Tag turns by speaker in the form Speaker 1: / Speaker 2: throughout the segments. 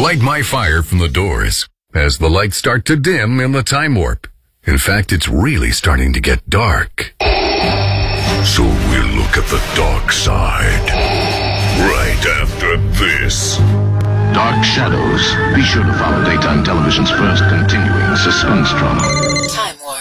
Speaker 1: Light my fire from the Doors as the lights start to dim in the time warp. In fact, it's really starting to get dark. So we'll look at the dark side right after this.
Speaker 2: Dark Shadows. Be sure to follow daytime television's first continuing suspense drama.
Speaker 3: Time Warp.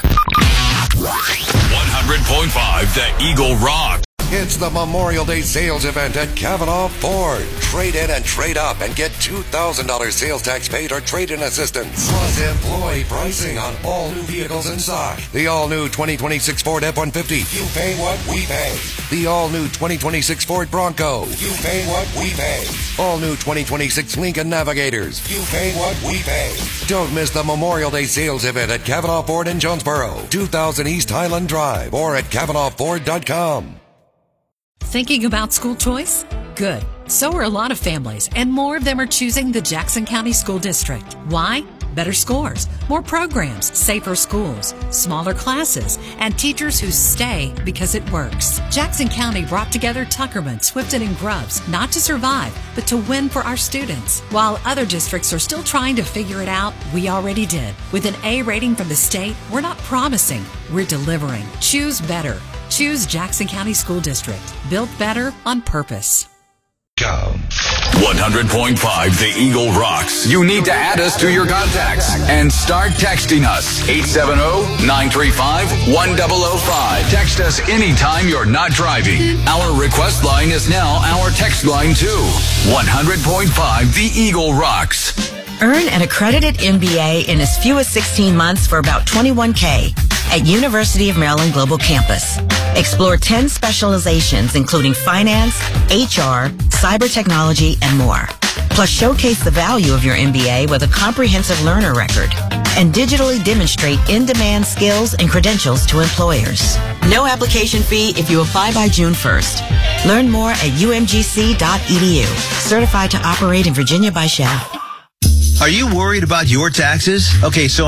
Speaker 4: 100.5 The Eagle Rock.
Speaker 5: It's the Memorial Day sales event at Cavanaugh Ford. Trade in and trade up and get $2,000 sales tax paid or trade-in assistance. Plus employee pricing on all new vehicles in stock. The all-new 2026 Ford F-150. You pay what we pay. The all-new 2026 Ford Bronco. You pay what we pay. All-new 2026 Lincoln Navigators. You pay what we pay. Don't miss the Memorial Day sales event at Cavanaugh Ford in Jonesboro. 2000 East Highland Drive or at CavanaughFord.com.
Speaker 6: Thinking about school choice? Good. So are a lot of families, and more of them are choosing the Jackson County School District. Why? Better scores, more programs, safer schools, smaller classes, and teachers who stay because it works. Jackson County brought together Tuckerman, Swifton, and Grubbs, not to survive, but to win for our students. While other districts are still trying to figure it out, we already did. With an A rating from the state, we're not promising, we're delivering. Choose better. Choose Jackson County School District. Built better on purpose.
Speaker 4: 100.5 The Eagle Rocks. You need to add us to your contacts and start texting us. 870-935-1005. Text us anytime you're not driving. Our request line is now our text line too. 100.5 The Eagle Rocks.
Speaker 7: Earn an accredited MBA in as few as 16 months for about $21K at University of Maryland Global Campus. Explore 10 specializations including finance, HR, cyber technology, and more. Plus showcase the value of your MBA with a comprehensive learner record and digitally demonstrate in-demand skills and credentials to employers. No application fee if you apply by June 1st. Learn more at umgc.edu. Certified to operate in Virginia by Shell.
Speaker 8: Are you worried about your taxes? Okay, so